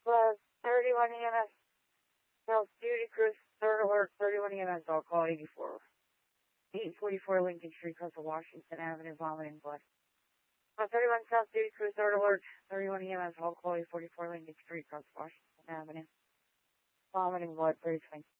Plus 31 EMS. Health duty crews, third alert, 31 EMS, I'll call 84. 844 Lincoln Street, Coastal Washington Avenue, vomiting blood. 31 South duty crews, third alert, 31 EMS, I'll call 844 Lincoln Street, Coastal Washington Avenue. Vomiting blood, 33.